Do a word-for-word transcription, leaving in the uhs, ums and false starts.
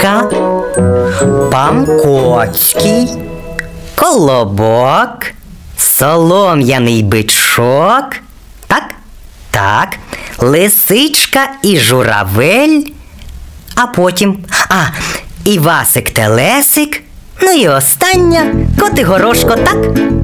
Мишка, пан Коцький, колобок, солом'яний бичок. Так? Так. Лисичка і журавель. А потім, а, Івасик Телесик. Ну і остання Котигорошко, так?